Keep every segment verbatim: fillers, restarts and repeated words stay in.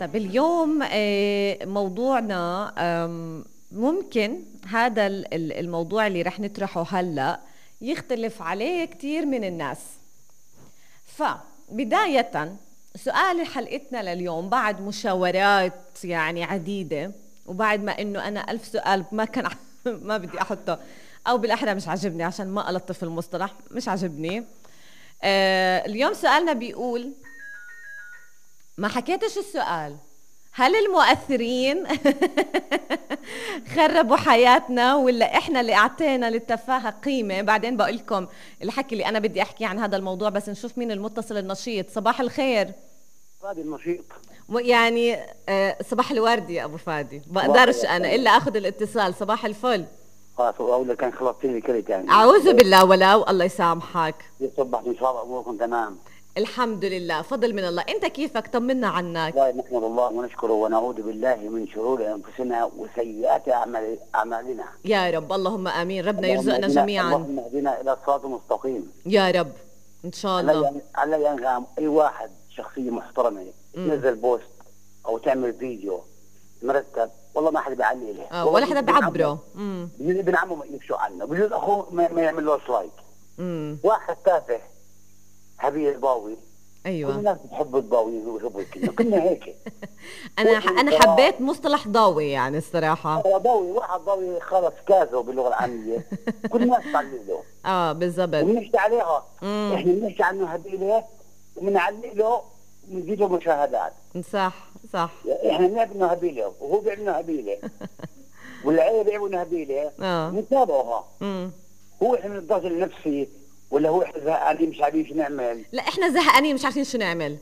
طب اليوم آه، موضوعنا آم، ممكن هذا ال- ال- الموضوع اللي رح نطرحه هلأ يختلف عليه كتير من الناس. فبداية سؤال حلقتنا لليوم بعد مشاورات يعني عديدة، وبعد ما انه انا ألف سؤال ما كان ع- ما بدي احطه، او بالاحرى مش عجبني عشان ما ألطف المصطلح، مش عجبني. آه اليوم سؤالنا بيقول، ما حكيتش السؤال، هل المؤثرين خربوا حياتنا ولا احنا اللي اعطينا للتفاهة قيمة؟ بعدين بقول لكم الحكي اللي انا بدي احكي عن هذا الموضوع، بس نشوف مين المتصل النشيط. صباح الخير. فادي النشيط. م- يعني آه، صباح الورد يا ابو فادي، صباح بقدرش الخير. انا الا اخذ الاتصال. صباح الفل. خلاص اقول كان خلصتني كلت يعني. اعوذ بالله ولو الله يسامحك. يصبح ان شاء الله اموركم تمام. الحمد لله، فضل من الله. انت كيفك؟ طمنا عنك. والله نحمد الله ونشكره ونعوذ بالله من شرور انفسنا وسيئات اعمال اعمالنا. يا رب، اللهم امين. ربنا اللهم يرزقنا اهدنا- جميعا. اللهم اهدنا الى الصراط المستقيم. يا رب ان شاء الله. علي علي انغام اي واحد شخصيه محترمه تنزل بوست او تعمل فيديو مرتب، والله ما حدا بيعلي له. آه ولا حدا بيعبره. امم بجوز ابن عمه ما يفشوا عنه، بجوز اخوه ما, ما يعمل له لايك. امم واحد تافه هبيل الباوي. كل ايوه. الناس بتحب الضاوي ويحبوا الكلمة، كلنا هيك. انا انا حبيت مصطلح ضاوي يعني الصراحه. هذا ضاوي، واحد ضاوي خلص كازو باللغه العاميه، كل الناس تعلق له اه بالضبط. وبنحكي عليها. مم. احنا بنحكي عنه هبيله وبنعلق له وبنزيد له مشاهدات. صح صح. احنا بنعرف انه هبيله وهو بيعرف انه هبيله والعيله بيعرفوا انه هبيله اه بنتابعها. امم هو احنا من الضغط النفسي ولا هو احنا زهقانين مش عارفين شو نعمل؟ لا احنا زهقانين مش عارفين شو نعمل.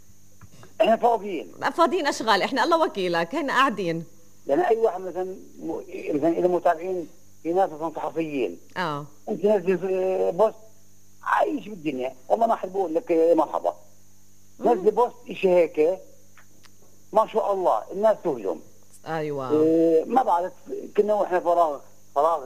احنا فاضيين. فاضيين اشغال، احنا الله وكيلك هنا قاعدين. يعني اي واحد مثلا م- مثلا اذا متابعين في ناس مثلا صحفيين، اه انت نزل بوست عايش بالدنيا، والله ما حد بقول لك يا مرحبا. نزل بوست شيء هيك ما شاء الله الناس تهجم. ايوه. إيه ما بعرف، كنا واحنا فراغ فراغ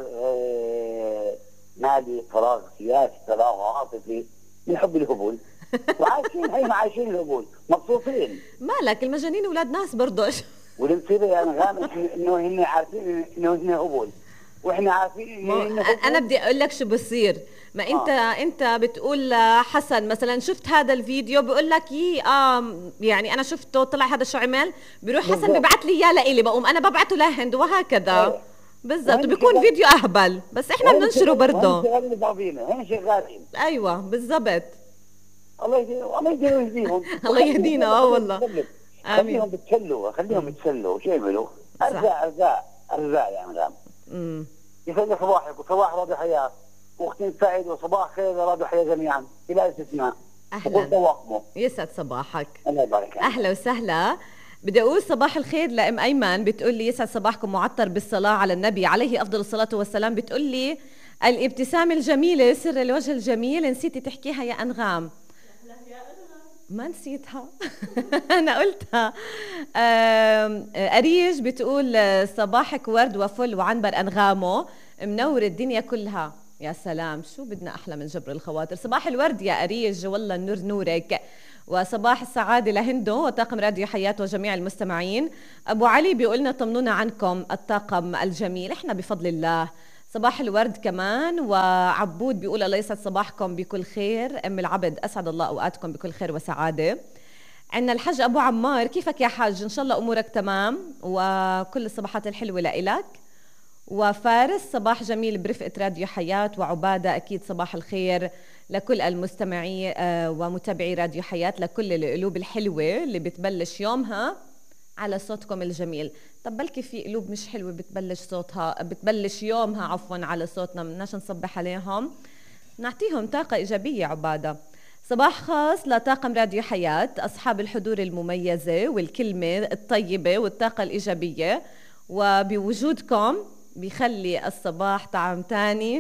إيه مالي، فراغ سياسي، فراغ عاطفي من حب الهبول وعايشين هي عايشين الهبول مبسوطين. مالك المجانين ولاد ناس برضه. والمصيبه يا انغام انه هن عارفين انه هن هبول واحنا عارفين انه هن هبول. انا بدي اقول لك شو بصير. ما انت آه. انت بتقول لحسن مثلا شفت هذا الفيديو، بقول لك يي اه يعني انا شفته طلع هذا شو عمل، بيروح حسن ببعث لي اياه لإلي، بقوم انا ببعته لهند وهكذا. أيه. بالضبط، بيكون فيديو اهبل بس احنا بننشره برضه. هن شغالين بعضينا، هن شغالين. ايوه بالضبط. الله يهديهم، الله يهديهم ويهديهم. الله يهدينا. اه والله. خليهم بتسلوا، خليهم يتسلوا، شو يعملوا؟ ارزاق ارزاق ارزاق يا انغام. امم يسعد صباحك وصباح راديو حياه واختي سعيد وصباح خير راديو حياه جميعا بلا استثناء. اهلا. طواقمه. يسعد صباحك. الله يبارك فيك. اهلا وسهلا. بدي اقول صباح الخير لام ايمن، بتقول لي يسعد صباحكم معطر بالصلاه على النبي عليه افضل الصلاه والسلام. بتقول لي الابتسامه الجميله سر الوجه الجميل، نسيتي تحكيها يا انغام. ما نسيتها. انا قلتها. آم، اريج بتقول صباحك ورد وفل وعنبر انغامه منور الدنيا كلها. يا سلام، شو بدنا احلى من جبر الخواطر. صباح الورد يا اريج، والله النور نورك. وصباح السعاده لهندو وطاقم راديو حياه وجميع المستمعين. ابو علي بيقولنا طمنونا عنكم الطاقم الجميل، احنا بفضل الله. صباح الورد كمان. وعبود بيقول الله يسعد صباحكم بكل خير. ام العبد اسعد الله اوقاتكم بكل خير وسعاده. عندنا الحاج ابو عمار، كيفك يا حاج؟ ان شاء الله امورك تمام وكل الصباحات الحلوه لإلك. وفارس صباح جميل برفقه راديو حياه. وعباده اكيد صباح الخير لكل المستمعي آه، ومتابعي راديو حياه، لكل القلوب الحلوه اللي بتبلش يومها على صوتكم الجميل. طب بلكي في قلوب مش حلوه بتبلش صوتها بتبلش يومها عفوا على صوتنا، بدناش نصبح عليهم، نعطيهم طاقه ايجابيه. عباده صباح خاص لطاقم راديو حياه، اصحاب الحضور المميزه والكلمه الطيبه والطاقه الايجابيه، وبوجودكم بيخلي الصباح طعم تاني.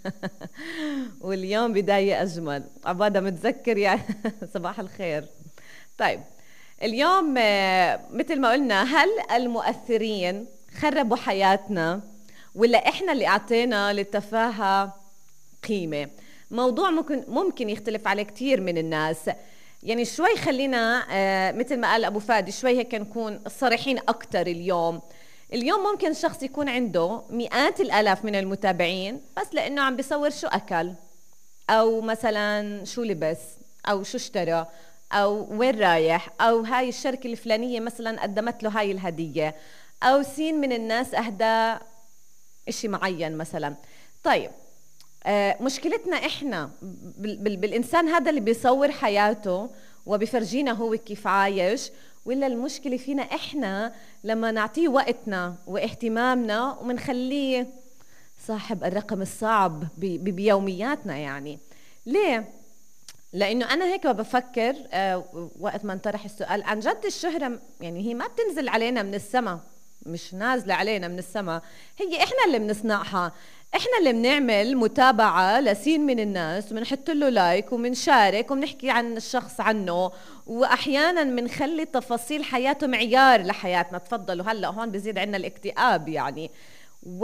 واليوم بدايه اجمل. عباده متذكر يعني. صباح الخير. طيب اليوم آه، مثل ما قلنا، هل المؤثرين خربوا حياتنا ولا احنا اللي اعطينا للتفاهة قيمة؟ موضوع ممكن ممكن يختلف عليه كثير من الناس. يعني شوي خلينا آه مثل ما قال أبو فادي شوي هيك نكون صريحين أكتر. اليوم اليوم ممكن شخص يكون عنده مئات الآلاف من المتابعين بس لأنه عم بيصور شو أكل، أو مثلا شو لبس، أو شو اشترى، أو وين رايح، أو هاي الشركة الفلانية مثلا قدمت له هاي الهدية، أو سين من الناس أهدى إشي معين مثلا. طيب آه مشكلتنا إحنا بال بال بالإنسان هذا اللي بيصور حياته وبيفرجينا هو كيف عايش، ولا المشكلة فينا إحنا لما نعطيه وقتنا واهتمامنا ومنخليه صاحب الرقم الصعب بيومياتنا؟ يعني ليه؟ لأنه أنا هيك بفكر آه وقت ما انطرح السؤال عن جد الشهرة يعني هي ما بتنزل علينا من السماء، مش نازلة علينا من السماء، هي إحنا اللي بنصنعها. إحنا اللي بنعمل متابعة لسين من الناس وبنحط له لايك وبنشارك وبنحكي عن الشخص عنه، وأحيانا بنخلي تفاصيل حياته معيار لحياتنا. تفضلوا هلأ هون بزيد عنا الاكتئاب يعني. و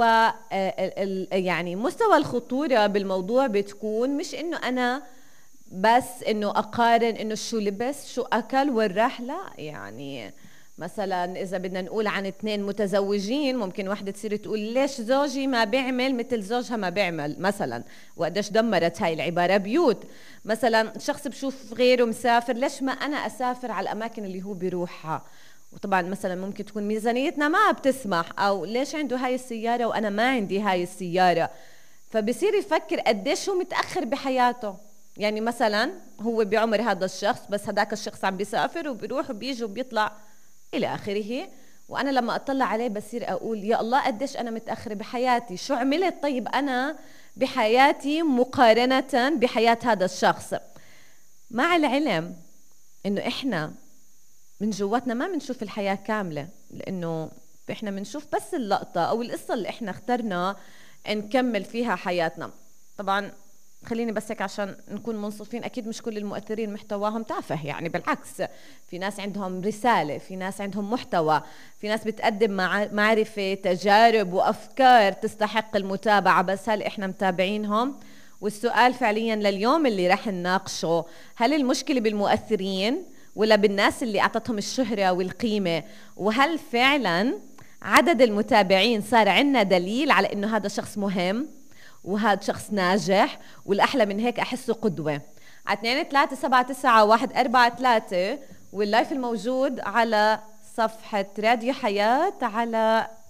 يعني مستوى الخطورة بالموضوع بتكون مش إنه أنا بس إنه أقارن إنه شو لبس شو أكل وين راح، لا. يعني مثلا إذا بدنا نقول عن اثنين متزوجين ممكن واحدة تصير تقول ليش زوجي ما بيعمل مثل زوجها ما بيعمل مثلا، وقديش دمرت هاي العبارة بيوت. مثلا شخص بشوف غيره مسافر، ليش ما أنا أسافر على الأماكن اللي هو بيروحها؟ وطبعا مثلا ممكن تكون ميزانيتنا ما بتسمح، أو ليش عنده هاي السيارة وأنا ما عندي هاي السيارة. فبصير يفكر قديش هو متأخر بحياته. يعني مثلا هو بعمر هذا الشخص بس هداك الشخص عم بيسافر وبيروح وبيجي وبيطلع إلى آخره، وأنا لما أطلع عليه بصير أقول يا الله قديش أنا متأخرة بحياتي، شو عملت طيب أنا بحياتي مقارنة بحياة هذا الشخص؟ مع العلم إنه إحنا من جواتنا ما بنشوف الحياة كاملة، لأنه إحنا بنشوف بس اللقطة أو القصة اللي إحنا اخترنا نكمل فيها حياتنا. طبعا خليني بس هيك عشان نكون منصفين، أكيد مش كل المؤثرين محتواهم تافه، يعني بالعكس في ناس عندهم رسالة، في ناس عندهم محتوى، في ناس بتقدم معرفة تجارب وأفكار تستحق المتابعة، بس هل إحنا متابعينهم؟ والسؤال فعليا لليوم اللي رح نناقشه، هل المشكلة بالمؤثرين ولا بالناس اللي أعطتهم الشهرة والقيمة؟ وهل فعلا عدد المتابعين صار عنا دليل على إنه هذا شخص مهم وهذا شخص ناجح، والأحلى من هيك أحسه قدوة؟ على اثنين ثلاثة سبعة تسعة واحد أربعة ثلاثة، واللايف الموجود على صفحة راديو حياة على